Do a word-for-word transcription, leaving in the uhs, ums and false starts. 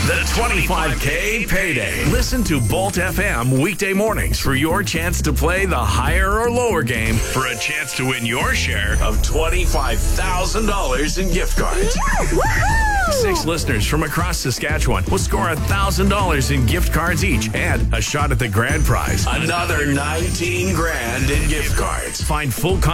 The twenty-five K Payday. Listen to Bolt F M weekday mornings for your chance to play the higher or lower game for a chance to win your share of twenty-five thousand dollars in gift cards. Yeah, Six listeners from across Saskatchewan will score one thousand dollars in gift cards each and a shot at the grand prize. Another nineteen grand in gift cards. Find full